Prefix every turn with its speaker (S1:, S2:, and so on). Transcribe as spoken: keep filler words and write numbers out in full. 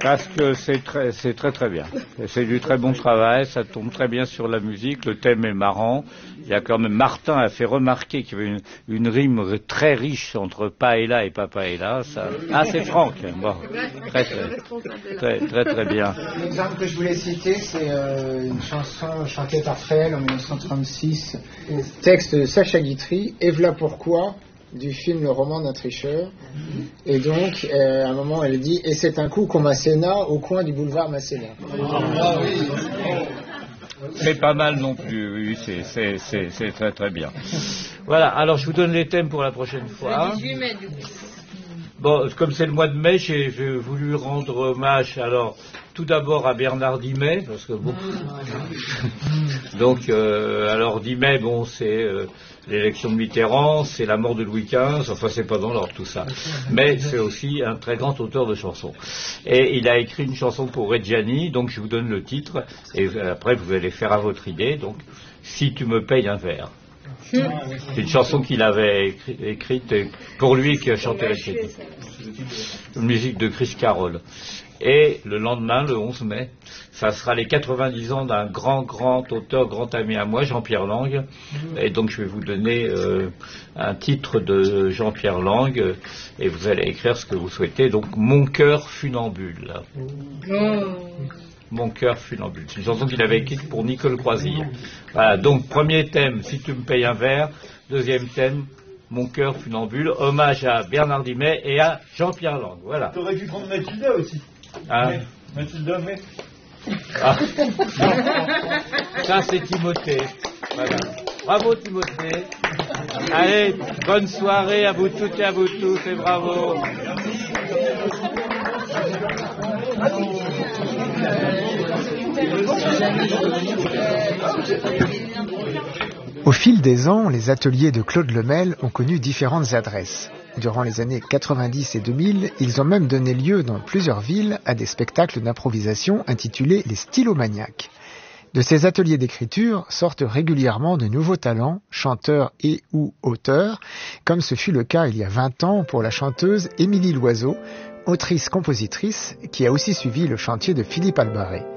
S1: Parce que c'est très, c'est très très bien. C'est du très bon travail, ça tombe très bien sur la musique, le thème est marrant. Il y a quand même, Martin a fait remarquer qu'il y avait une, une rime très riche entre paella et papaella. Ça... Ah, c'est Franck. Bon, très très, très très très bien.
S2: L'exemple que je voulais citer, c'est euh, une chanson chantée par Fréhel en mille neuf cent trente-six, texte de Sacha Guitry, et voilà pourquoi, du film Le roman d'un tricheur. Et donc, euh, à un moment, elle dit « Et c'est un coup qu'on Masséna au coin du boulevard Masséna. »
S1: Ah, oui. C'est pas mal non plus, oui, c'est, c'est, c'est, c'est très très bien. Voilà, alors je vous donne les thèmes pour la prochaine fois.
S3: Le dix-huit mai, du coup.
S1: Bon, comme c'est le mois de mai, j'ai, j'ai voulu rendre hommage, alors, tout d'abord à Bernard Dimet, parce que bon... Donc, euh, alors Dimet, bon, c'est... Euh, l'élection de Mitterrand, c'est la mort de Louis quinze, enfin c'est pas dans l'ordre tout ça, mais c'est aussi un très grand auteur de chansons. Et il a écrit une chanson pour Reggiani, donc je vous donne le titre, et après vous allez faire à votre idée, donc « Si tu me payes un verre ». C'est une chanson qu'il avait écrit, écrite pour lui qui a chanté Reggiani. Une musique de Chris Carroll. Et le lendemain, le onze mai, ça sera les quatre-vingt-dix ans d'un grand, grand auteur, grand ami à moi, Jean-Pierre Lang. Et donc je vais vous donner euh, un titre de Jean-Pierre Lang, et vous allez écrire ce que vous souhaitez. Donc, Mon cœur funambule. Mon cœur funambule. C'est une chanson qu'il avait écrite pour Nicole Croisille. Voilà, donc premier thème, Si tu me payes un verre. Deuxième thème, Mon cœur funambule. Hommage à Bernard Dimet et à Jean-Pierre Lang. Voilà.
S4: T'aurais dû prendre Mathilda aussi.
S1: Hein?
S4: Mais, Mathilda, mais...
S1: Ah. Ça c'est Timothée. Voilà. Bravo Timothée. Allez, bonne soirée à vous toutes et à vous tous et bravo.
S2: Au fil des ans, les ateliers de Claude Lemel ont connu différentes adresses. Durant les années quatre-vingt-dix et deux mille, ils ont même donné lieu dans plusieurs villes à des spectacles d'improvisation intitulés les Stylomaniacs. De ces ateliers d'écriture sortent régulièrement de nouveaux talents, chanteurs et ou auteurs, comme ce fut le cas il y a vingt ans pour la chanteuse Émilie Loiseau, autrice-compositrice qui a aussi suivi le chantier de Philippe Albaret.